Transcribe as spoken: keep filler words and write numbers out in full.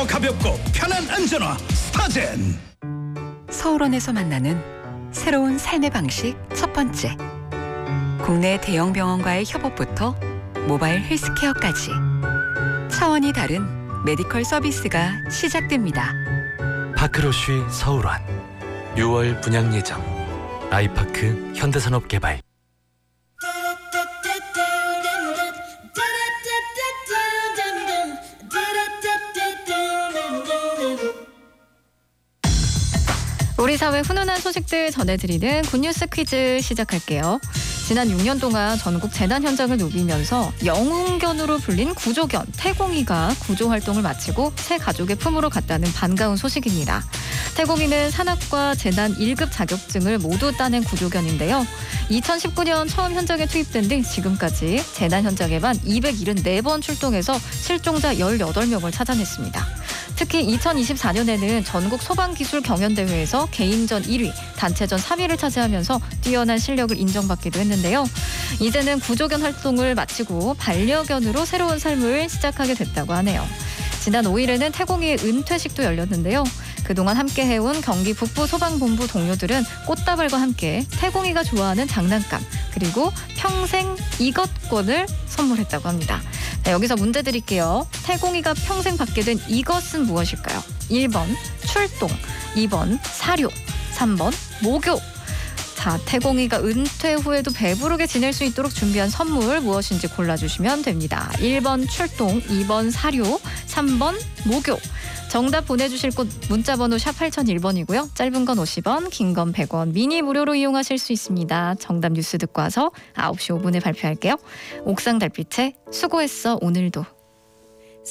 더 가볍고 편한 안전화 스타젠. 서울원에서 만나는 새로운 삶의 방식 첫 번째. 국내 대형 병원과의 협업부터 모바일 헬스케어까지 차원이 다른 메디컬 서비스가 시작됩니다. 파크로쉬 서울원 유월 분양 예정. 아이파크 현대산업개발. 우리 사회 훈훈한 소식들 전해드리는 굿뉴스 퀴즈 시작할게요. 지난 육 년 동안 전국 재난 현장을 누비면서 영웅견으로 불린 구조견 태공이가 구조 활동을 마치고 새 가족의 품으로 갔다는 반가운 소식입니다. 태공이는 산악과 재난 일 급 자격증을 모두 따낸 구조견인데요. 이천십구 년 처음 현장에 투입된 뒤 지금까지 재난 현장에만 이백칠십사 번 출동해서 실종자 열여덟 명을 찾아냈습니다. 특히 이천이십사 년에는 전국 소방기술 경연대회에서 개인전 일 위, 단체전 삼 위를 차지하면서 뛰어난 실력을 인정받기도 했는데요. 이제는 구조견 활동을 마치고 반려견으로 새로운 삶을 시작하게 됐다고 하네요. 지난 오 일에는 태공이의 은퇴식도 열렸는데요. 그동안 함께 해온 경기 북부 소방본부 동료들은 꽃다발과 함께 태공이가 좋아하는 장난감 그리고 평생 이것권을 선물했다고 합니다. 네, 여기서 문제 드릴게요. 태공이가 평생 받게 된 이것은 무엇일까요? 일 번 출동, 이 번 사료, 삼 번 목욕. 자, 태공이가 은퇴 후에도 배부르게 지낼 수 있도록 준비한 선물 무엇인지 골라주시면 됩니다. 일 번 출동, 이 번 사료, 삼 번 목욕. 정답 보내주실 곳 문자번호 샵 팔공공일 번이고요. 짧은 건 오십 원, 긴 건 백 원, 미니 무료로 이용하실 수 있습니다. 정답 뉴스 듣고 와서 아홉 시 오 분에 발표할게요. 옥상 달빛에 수고했어 오늘도.